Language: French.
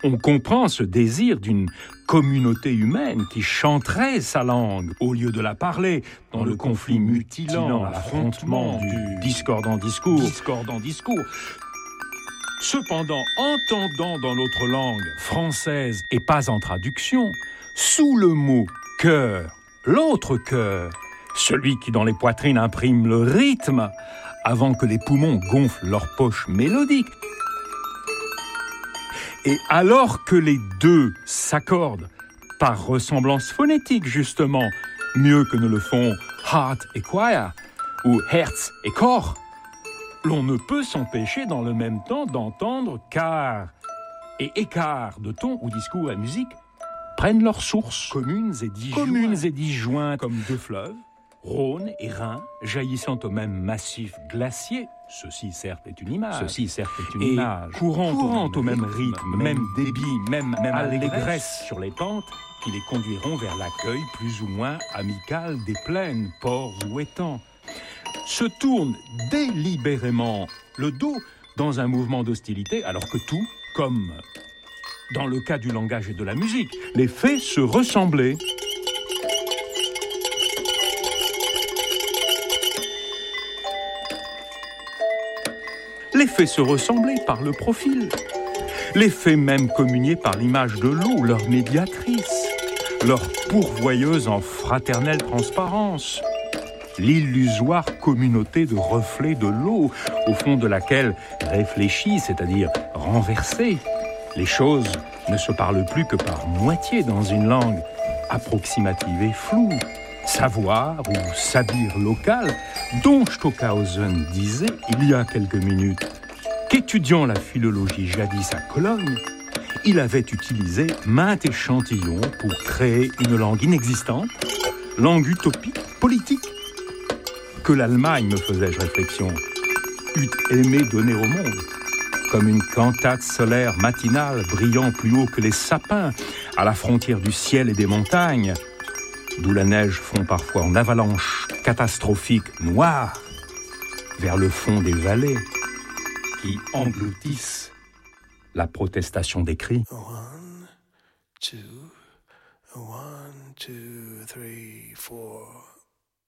On comprend ce désir d'une communauté humaine qui chanterait sa langue au lieu de la parler dans le conflit mutilant, l'affrontement du discordant discours. Cependant, entendant dans notre langue française et pas en traduction, sous le mot « cœur », l'autre cœur, celui qui dans les poitrines imprime le rythme, avant que les poumons gonflent leurs poches mélodiques. Et alors que les deux s'accordent, par ressemblance phonétique justement, mieux que ne le font heart et choir, ou herz et corps, l'on ne peut s'empêcher dans le même temps d'entendre quart et écart de ton ou discours à musique prennent leurs sources communes et disjointes comme deux fleuves, Rhône et Rhin, jaillissant au même massif glacier. Ceci certes est une image. Et courant au même rythme, même débit, même allégresse sur les pentes qui les conduiront vers l'accueil plus ou moins amical des plaines, ports ou étangs. Se tournent délibérément le dos dans un mouvement d'hostilité, alors que tout, comme dans le cas du langage et de la musique, les fait se ressembler. Les fait se ressembler par le profil, les fait même communier par l'image de l'eau, leur médiatrice, leur pourvoyeuse en fraternelle transparence, l'illusoire communauté de reflets de l'eau, au fond de laquelle réfléchis, c'est-à-dire renversées, les choses ne se parlent plus que par moitié dans une langue approximative et floue, savoir ou sabir local, dont Stockhausen disait il y a quelques minutes qu'étudiant la philologie jadis à Cologne, il avait utilisé maint échantillon pour créer une langue inexistante, langue utopique, politique, que l'Allemagne, me faisais-je réflexion, eût aimé donner au monde, comme une cantate solaire matinale brillant plus haut que les sapins, à la frontière du ciel et des montagnes, d'où la neige fond parfois en avalanche catastrophique noire vers le fond des vallées qui engloutissent la protestation des cris. 1, 2, 1, 2, 3, 4